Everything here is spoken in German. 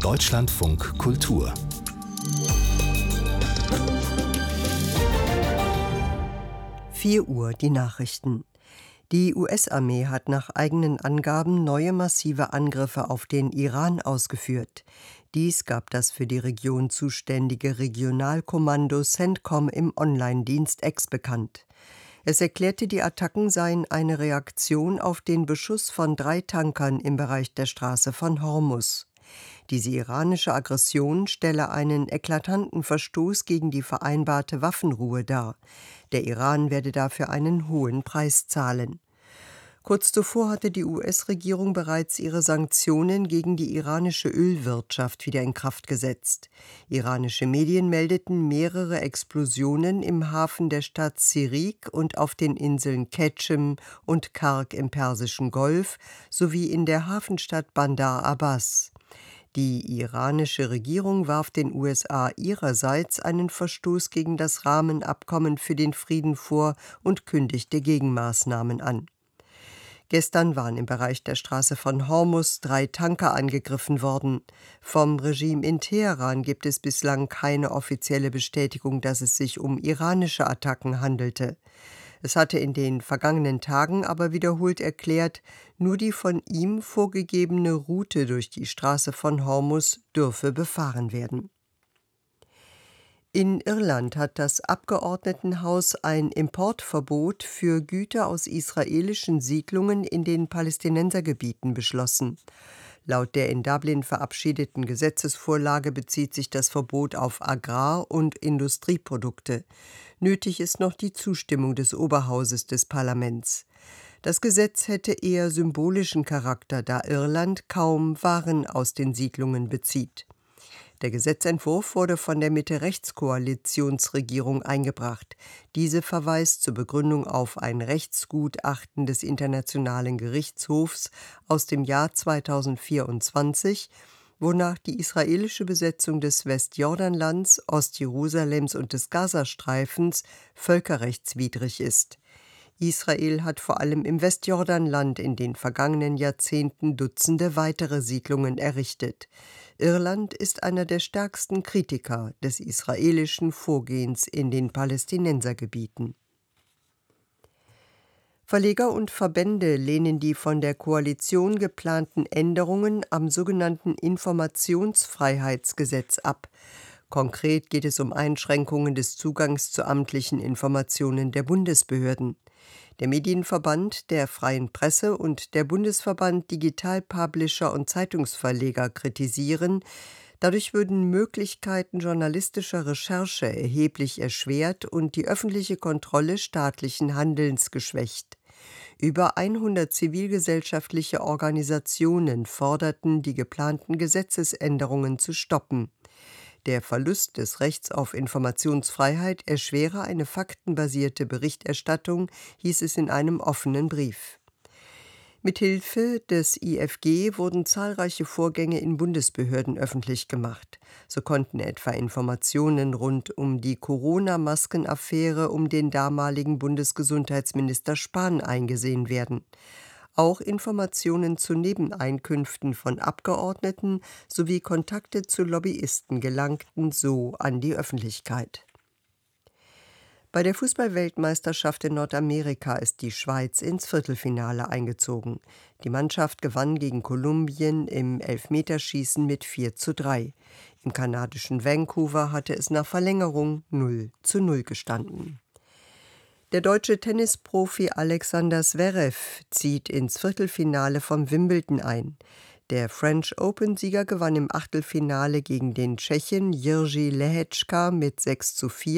Deutschlandfunk Kultur. Uhr die Nachrichten. Die US-Armee hat nach eigenen Angaben neue massive Angriffe auf den Iran ausgeführt. Dies gab das für die Region zuständige Regionalkommando CENTCOM im Online-Dienst X bekannt. Es erklärte, die Attacken seien eine Reaktion auf den Beschuss von 3 Tankern im Bereich der Straße von Hormuz. Diese iranische Aggression stelle einen eklatanten Verstoß gegen die vereinbarte Waffenruhe dar. Der Iran werde dafür einen hohen Preis zahlen. Kurz zuvor hatte die US-Regierung bereits ihre Sanktionen gegen die iranische Ölwirtschaft wieder in Kraft gesetzt. Iranische Medien meldeten mehrere Explosionen im Hafen der Stadt Sirik und auf den Inseln Ketschem und Karg im Persischen Golf sowie in der Hafenstadt Bandar Abbas. Die iranische Regierung warf den USA ihrerseits einen Verstoß gegen das Rahmenabkommen für den Frieden vor und kündigte Gegenmaßnahmen an. Gestern waren im Bereich der Straße von Hormuz 3 Tanker angegriffen worden. Vom Regime in Teheran gibt es bislang keine offizielle Bestätigung, dass es sich um iranische Attacken handelte. Es hatte in den vergangenen Tagen aber wiederholt erklärt, nur die von ihm vorgegebene Route durch die Straße von Hormuz dürfe befahren werden. In Irland hat das Abgeordnetenhaus ein Importverbot für Güter aus israelischen Siedlungen in den Palästinensergebieten beschlossen. Laut der in Dublin verabschiedeten Gesetzesvorlage bezieht sich das Verbot auf Agrar- und Industrieprodukte. Nötig ist noch die Zustimmung des Oberhauses des Parlaments. Das Gesetz hätte eher symbolischen Charakter, da Irland kaum Waren aus den Siedlungen bezieht. Der Gesetzentwurf wurde von der Mitte-Rechts-Koalitionsregierung eingebracht. Diese verweist zur Begründung auf ein Rechtsgutachten des Internationalen Gerichtshofs aus dem Jahr 2024, wonach die israelische Besetzung des Westjordanlands, Ostjerusalems und des Gazastreifens völkerrechtswidrig ist. Israel hat vor allem im Westjordanland in den vergangenen Jahrzehnten Dutzende weitere Siedlungen errichtet. Irland ist einer der stärksten Kritiker des israelischen Vorgehens in den Palästinensergebieten. Verleger und Verbände lehnen die von der Koalition geplanten Änderungen am sogenannten Informationsfreiheitsgesetz ab. Konkret geht es um Einschränkungen des Zugangs zu amtlichen Informationen der Bundesbehörden. Der Medienverband der Freien Presse und der Bundesverband Digital-Publisher und Zeitungsverleger kritisieren, dadurch würden Möglichkeiten journalistischer Recherche erheblich erschwert und die öffentliche Kontrolle staatlichen Handelns geschwächt. Über 100 zivilgesellschaftliche Organisationen forderten, die geplanten Gesetzesänderungen zu stoppen. Der Verlust des Rechts auf Informationsfreiheit erschwere eine faktenbasierte Berichterstattung, hieß es in einem offenen Brief. Mithilfe des IFG wurden zahlreiche Vorgänge in Bundesbehörden öffentlich gemacht. So konnten etwa Informationen rund um die Corona-Maskenaffäre um den damaligen Bundesgesundheitsminister Spahn eingesehen werden. Auch Informationen zu Nebeneinkünften von Abgeordneten sowie Kontakte zu Lobbyisten gelangten so an die Öffentlichkeit. Bei der Fußball-Weltmeisterschaft in Nordamerika ist die Schweiz ins Viertelfinale eingezogen. Die Mannschaft gewann gegen Kolumbien im Elfmeterschießen mit 4:3. Im kanadischen Vancouver hatte es nach Verlängerung 0:0 gestanden. Der deutsche Tennisprofi Alexander Zverev zieht ins Viertelfinale vom Wimbledon ein. Der French Open-Sieger gewann im Achtelfinale gegen den Tschechen Jiří Lehečka mit 6:4